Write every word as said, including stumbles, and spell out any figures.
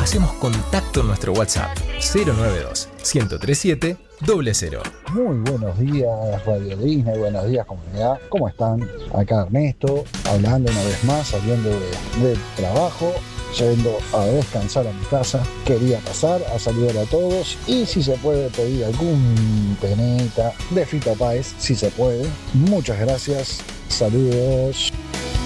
hacemos contacto en nuestro WhatsApp cero nueve dos, uno cero tres siete, cero cero. Muy buenos días, Radio Disney, buenos días, comunidad. ¿Cómo están? Acá Ernesto, hablando una vez más, saliendo de, de trabajo, yendo a descansar a mi casa. Quería pasar a saludar a todos y si se puede pedir algún peneta de Fito Páez, si se puede. Muchas gracias, saludos.